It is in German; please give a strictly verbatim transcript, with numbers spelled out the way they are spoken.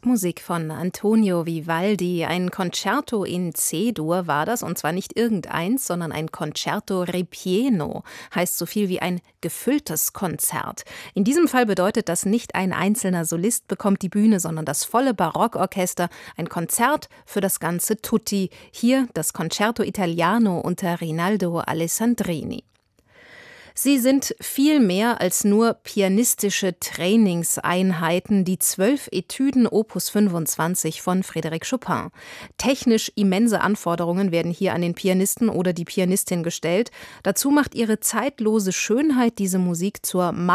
Barockmusik von Antonio Vivaldi. Ein Concerto in C-Dur war das, und zwar nicht irgendeins, sondern ein Concerto ripieno, heißt so viel wie ein gefülltes Konzert. In diesem Fall bedeutet das, nicht ein einzelner Solist bekommt die Bühne, sondern das volle Barockorchester, ein Konzert für das ganze Tutti. Hier das Concerto Italiano unter Rinaldo Alessandrini. Sie sind viel mehr als nur pianistische Trainingseinheiten, die zwölf Etüden Opus fünfundzwanzig von Frédéric Chopin. Technisch immense Anforderungen werden hier an den Pianisten oder die Pianistin gestellt. Dazu macht ihre zeitlose Schönheit diese Musik zur